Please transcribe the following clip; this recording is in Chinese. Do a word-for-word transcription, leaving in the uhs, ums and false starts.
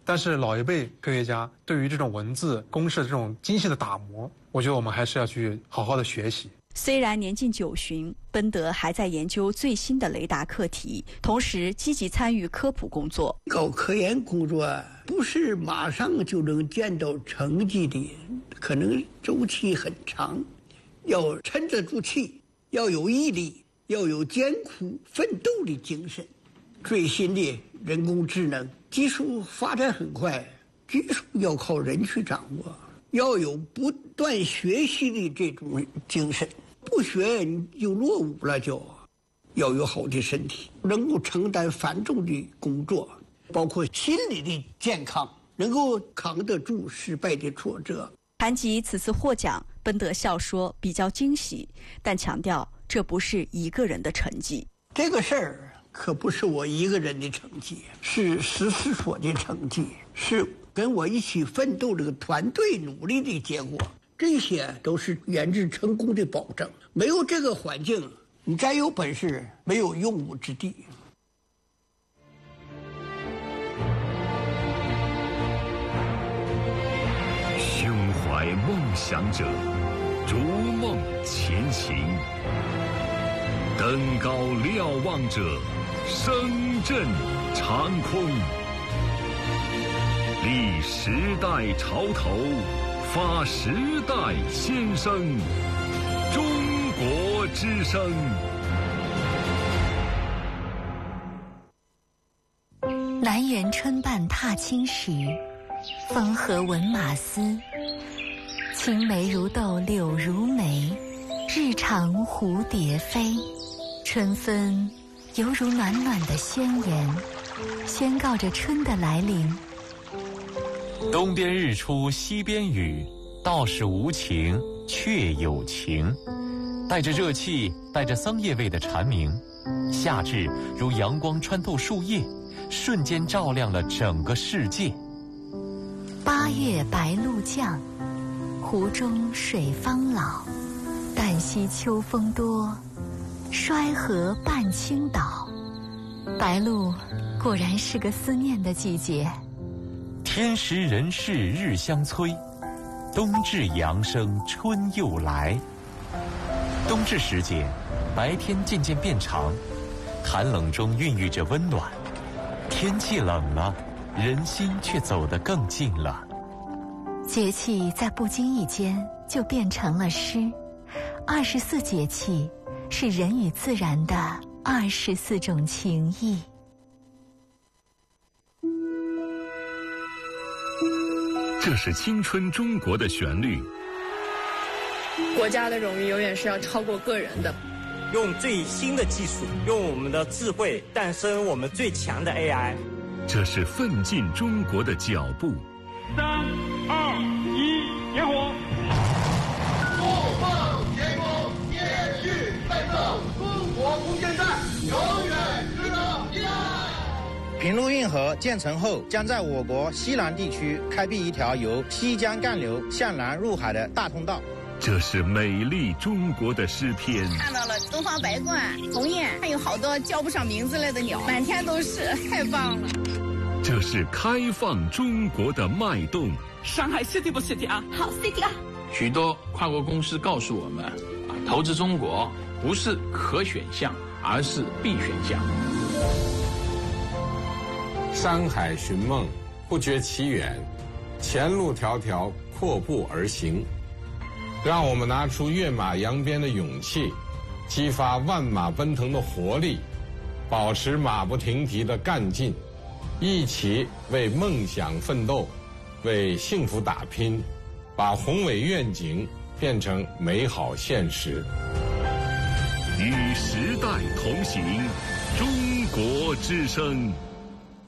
但是老一辈科学家对于这种文字公式的这种精细的打磨，我觉得我们还是要去好好的学习。 虽然年近九旬，奔德还在研究最新的雷达课题，同时积极参与科普工作。 搞科研工作不是马上就能见到成绩的，可能周期很长，要沉得住气，要有毅力，要有艰苦奋斗的精神。最新的人工智能技术发展很快，技术要靠人去掌握，要有不断学习的这种精神，不学你就落伍了，就要有好的身体，能够承担繁重的工作，包括心理的健康，能够扛得住失败的挫折。 谈及此次获奖，奔德笑说比较惊喜，但强调这不是一个人的成绩。 这个事儿可不是我一个人的成绩，是十四所的成绩，是跟我一起奋斗这个团队努力的结果，这些都是研制成功的保证。没有这个环境，你再有本事，没有用武之地。 胸怀梦想者，逐梦前行；登高瞭望者，声震长空。立时代潮头，发时代先声。中国之声。 南园春半踏青时，风和闻马嘶。青梅如豆，柳如眉，日长蝴蝶飞。春分犹如暖暖的宣言，宣告着春的来临。 东边日出西边雨，道是无晴却有晴。带着热气，带着桑叶味的蝉鸣，夏至如阳光穿透树叶，瞬间照亮了整个世界。 八月白露降，湖中水方老。旦夕秋风多，衰河半倾倒。白露果然是个思念的季节。 天时人事日相催，冬至阳生春又来。冬至时节，白天渐渐变长，寒冷中孕育着温暖。天气冷了，人心却走得更近了。 节气在不经意间就变成了诗。二十四节气是人与自然的二十四种情谊。 这是青春中国的旋律。 国家的荣誉永远是要超过个人的。 用最新的技术，用我们的智慧诞生我们最强的 A I。 这是奋进中国的脚步。 三二一，点火！ 不放前功，接续奋斗，中国空间站永远值得依赖。 平陆运河建成后，将在我国西南地区开辟一条由西江干流向南入海的大通道。 这是美丽中国的诗篇。 看到了东方白鹳、鸿雁，还有好多叫不上名字来的鸟，满天都是，太棒了。 这是开放中国的脉动。 上海 city 不 city 啊？ 好 city 啊！ 许多跨国公司告诉我们，啊，投资中国不是可选项，而是必选项。 山海寻梦，不觉其远，前路迢迢，阔步而行。让我们拿出跃马扬鞭的勇气，激发万马奔腾的活力，保持马不停蹄的干劲，一起为梦想奋斗，为幸福打拼，把宏伟愿景变成美好现实。 与时代同行，中国之声。